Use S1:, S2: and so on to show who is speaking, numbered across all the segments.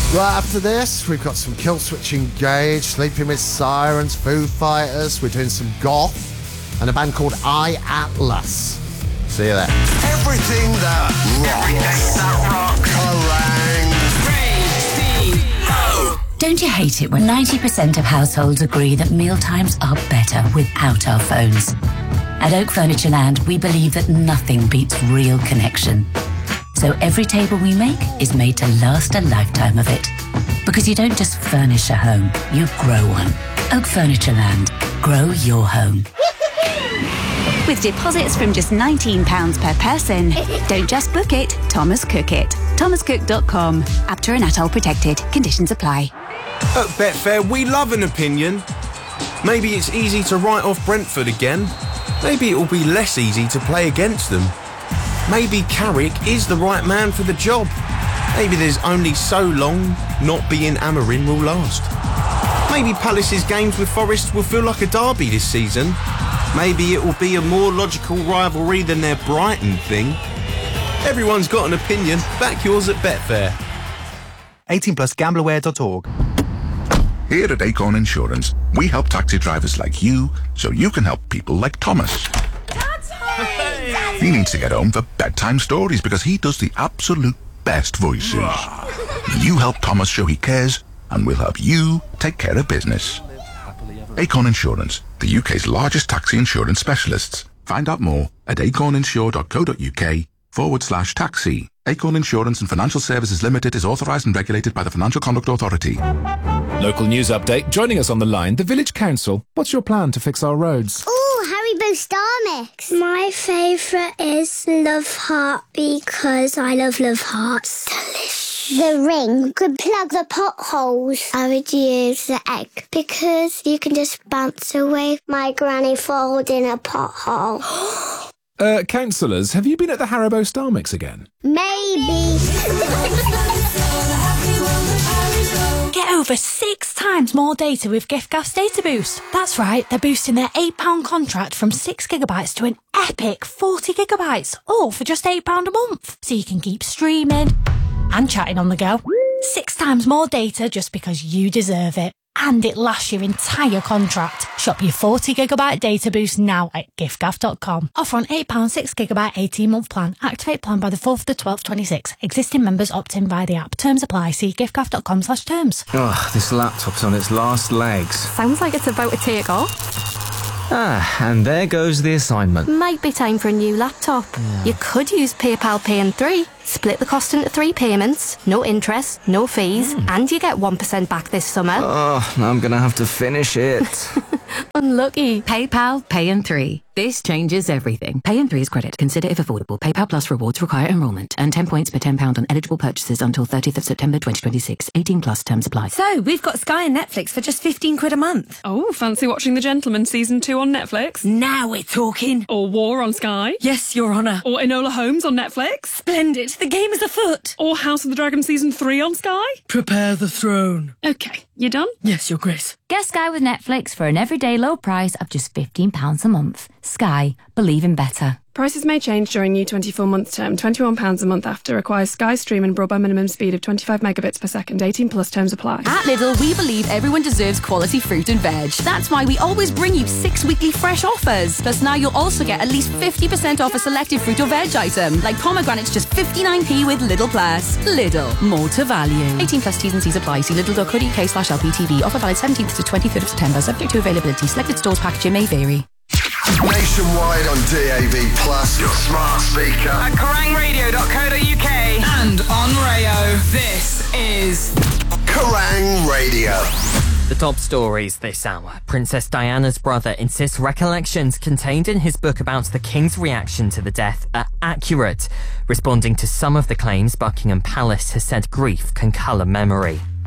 S1: Right after this, we've got some Killswitch Engage, Sleeping with Sirens, Foo Fighters, we're doing some goth, and a band called I Atlas. See you there.
S2: Everything that rocks. Kerrang!
S3: Don't you hate it when 90% of households agree that mealtimes are better without our phones? At Oak Furniture Land, we believe that nothing beats real connection. So every table we make is made to last a lifetime of it. Because you don't just furnish a home, you grow one. Oak Furniture Land. Grow your home.
S4: With deposits from just £19 per person. Don't just book it, Thomas Cook it. thomascook.com. Apter and ATOL protected. Conditions apply.
S5: At Betfair, we love an opinion. Maybe it's easy to write off Brentford again. Maybe it will be less easy to play against them. Maybe Carrick is the right man for the job. Maybe there's only so long not being Amorim will last. Maybe Palace's games with Forest will feel like a derby this season. Maybe it will be a more logical rivalry than their Brighton thing. Everyone's got an opinion. Back yours at Betfair.
S6: 18+ gambleaware.org.
S7: Here at Acorn Insurance, we help taxi drivers like you so you can help people like Thomas. He needs to get home for bedtime stories because he does the absolute best voices. You help Thomas show he cares, and we'll help you take care of business. Acorn Insurance, the UK's largest taxi insurance specialists. Find out more at acorninsure.co.uk/taxi. Acorn Insurance and Financial Services Limited is authorised and regulated by the Financial Conduct Authority.
S8: Local news update. Joining us on the line, the Village Council. What's your plan to fix our roads?
S9: Haribo Star Mix. My favourite is Love Heart because I love Hearts. Delicious. The ring could plug the potholes. I would use the egg because you can just bounce away my granny falling in a pothole.
S8: Councillors, have you been at the Haribo Star Mix again?
S9: Maybe.
S10: Get over 6 times more data with giffgaff's Data Boost. That's right, they're boosting their £8 contract from 6 gigabytes to an epic 40 gigabytes, all for just £8 a month. So you can keep streaming and chatting on the go. 6 times more data just because you deserve it. And it lasts your entire contract. Shop your 40 gigabyte data boost now at giffgaff.com. Offer on £8 6 gigabyte 18-month plan. Activate plan by the 4th to 12th 26. Existing members opt in via the app. Terms apply. See giffgaff.com/terms.
S11: Oh, this laptop's on its last legs.
S12: Sounds like it's about to take off.
S11: And there goes the assignment.
S12: Might be time for a new laptop.
S11: Yeah.
S12: You could use PayPal Pay in 3. Split the cost into 3 payments, no interest, no fees, and you get 1% back this summer.
S11: Oh, now I'm going to have to finish it.
S12: Unlucky.
S13: PayPal Pay in 3. This changes everything. Pay in 3 is credit. Consider if affordable. PayPal Plus rewards require enrolment. Earn 10 points per £10 on eligible purchases until 30th of September 2026. 18 plus terms apply.
S14: So, we've got Sky and Netflix for just £15 a month.
S15: Oh, fancy watching The Gentleman Season 2 on Netflix?
S14: Now we're talking.
S15: Or War on Sky?
S14: Yes, Your Honour.
S15: Or Enola Holmes on Netflix?
S14: Splendid. The game is afoot.
S15: Or House of the Dragon Season 3 on Sky?
S14: Prepare the throne.
S15: OK, you done?
S14: Yes, Your Grace.
S16: Get Sky with Netflix for an everyday low price of just £15 a month. Sky. Believe in better.
S15: Prices may change during new 24-month term. £21 a month after. Requires Sky Stream and broadband minimum speed of 25 megabits per second. 18 plus terms apply.
S17: At Lidl, we believe everyone deserves quality fruit and veg. That's why we always bring you 6 weekly fresh offers. Plus now you'll also get at least 50% off a selected fruit or veg item. Like pomegranates just 59p with Lidl Plus. Lidl, more to value. 18 plus T's and C's apply. See lidl.co.uk/LPTV. Offer valid 17th to 23rd of September. Subject to availability. Selected stores packaging may vary.
S2: Nationwide on DAB+, your smart speaker.
S18: At KerrangRadio.co.uk and on Rayo. This is
S2: Kerrang Radio.
S19: The top stories this hour. Princess Diana's brother insists recollections contained in his book about the King's reaction to the death are accurate. Responding to some of the claims, Buckingham Palace has said grief can colour memory.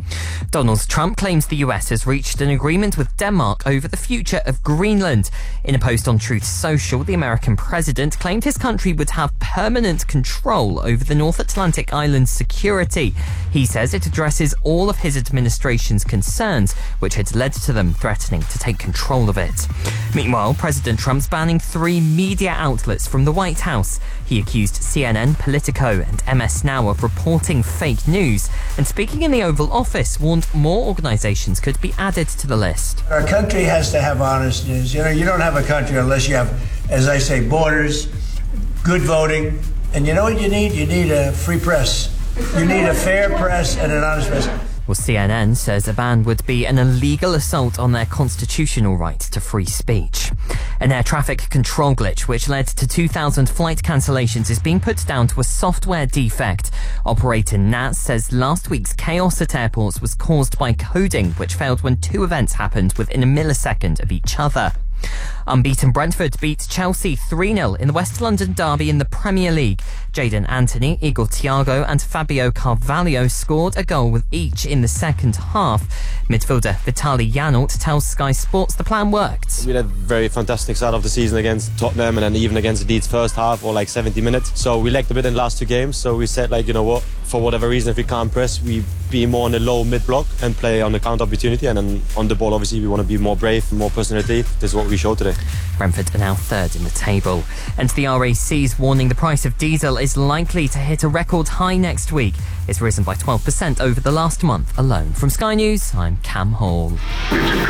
S19: Donald Trump claims the US has reached an agreement with Denmark over the future of Greenland. In a post on Truth Social, the American president claimed his country would have permanent control over the North Atlantic island's security. He says it addresses all of his administration's concerns, which had led to them threatening to take control of it. Meanwhile, President Trump's banning 3 media outlets from the White House. He accused CNN, Politico and MS Now of reporting fake news, and speaking in the Oval Office, warned more organisations could be added to the list.
S20: Our country has to have honest news. You know, you don't have a country unless you have, as I say, borders, good voting, and you know what you need? You need a free press. You need a fair press and an honest press.
S19: Well, CNN says a ban would be an illegal assault on their constitutional right to free speech. An air traffic control glitch which led to 2,000 flight cancellations is being put down to a software defect. Operator NATS says last week's chaos at airports was caused by coding, which failed when 2 events happened within a millisecond of each other. Unbeaten Brentford beat Chelsea 3-0 in the West London derby in the Premier League. Jadon Anthony, Igor Thiago and Fabio Carvalho scored a goal with each in the second half. Midfielder Vitaly Janelt tells Sky Sports the plan worked.
S21: We had a very fantastic start of the season against Tottenham and then even against Leeds first half or like 70 minutes. So we lacked a bit in the last 2 games. So we said, like, you know what, for whatever reason, if we can't press, we be more on the low mid block and play on the counter opportunity. And then on the ball, obviously, we want to be more brave, more personality. This is what we showed today.
S19: Brentford are now 3rd in the table. And the RAC's warning the price of diesel is likely to hit a record high next week. It's risen by 12% over the last month alone. From Sky News, I'm Cam Hall.